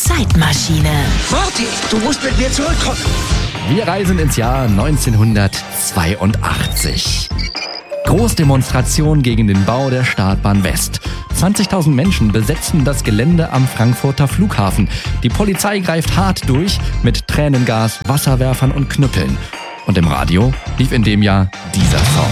Zeitmaschine. Marty, du musst mit mir zurückkommen. Wir reisen ins Jahr 1982. Großdemonstration gegen den Bau der Startbahn West. 20.000 Menschen besetzen das Gelände am Frankfurter Flughafen. Die Polizei greift hart durch mit Tränengas, Wasserwerfern und Knüppeln. Und im Radio lief in dem Jahr dieser Song.